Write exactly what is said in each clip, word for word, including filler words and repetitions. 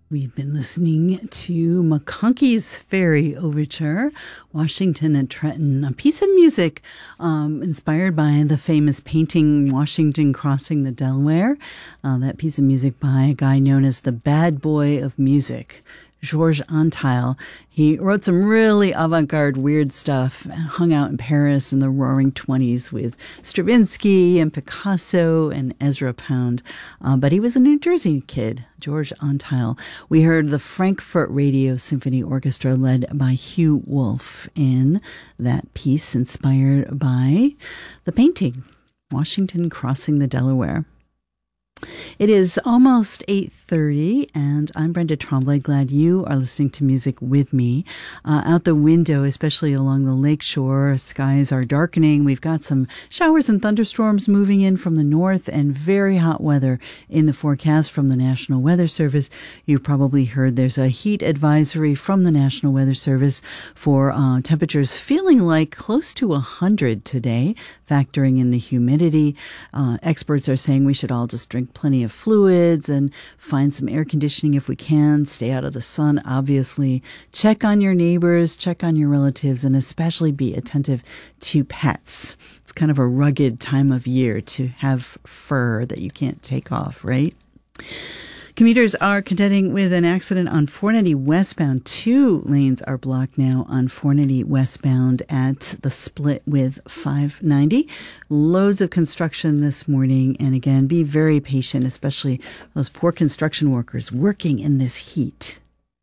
We've been listening to McConkey's Fairy Overture, Washington and Trenton, a piece of music um, inspired by the famous painting Washington Crossing the Delaware. Uh, that piece of music by a guy known as the Bad Boy of Music, Georges Antheil. He wrote some really avant-garde weird stuff, hung out in Paris in the roaring twenties with Stravinsky and Picasso and Ezra Pound. Uh, but he was a New Jersey kid, Georges Antheil. We heard the Frankfurt Radio Symphony Orchestra led by Hugh Wolf in that piece inspired by the painting, Washington Crossing the Delaware. It is almost eight thirty, and I'm Brenda Tremblay. Glad you are listening to music with me. Uh, out the window, especially along the lakeshore, skies are darkening. We've got some showers and thunderstorms moving in from the north and very hot weather in the forecast from the National Weather Service. You've probably heard there's a heat advisory from the National Weather Service for uh, temperatures feeling like close to one hundred today, factoring in the humidity. Uh, experts are saying we should all just drink plenty of fluids and find some air conditioning if we can. Stay out of the sun, obviously. Check on your neighbors, check on your relatives, and especially be attentive to pets. It's kind of a rugged time of year to have fur that you can't take off, right? Commuters are contending with an accident on four ninety westbound. Two lanes are blocked now on four ninety westbound at the split with five ninety. Loads of construction this morning. And again, be very patient, especially those poor construction workers working in this heat.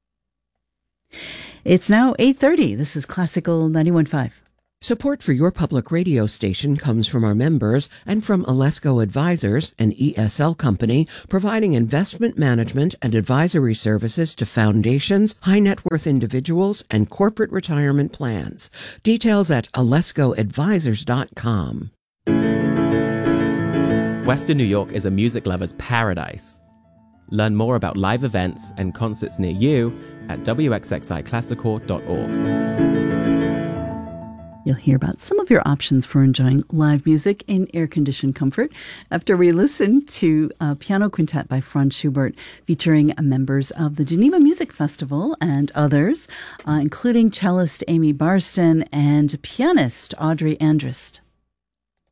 It's now eight thirty. This is Classical ninety-one point five. Support for your public radio station comes from our members and from Alesco Advisors, an E S L company providing investment management and advisory services to foundations, high net worth individuals, and corporate retirement plans. Details at alesco advisors dot com. Western New York is a music lover's paradise. Learn more about live events and concerts near you at w x x i classical dot org. You'll hear about some of your options for enjoying live music in air-conditioned comfort after we listen to a piano quintet by Franz Schubert featuring members of the Geneva Music Festival and others, uh, including cellist Amy Barston and pianist Audrey Andrist.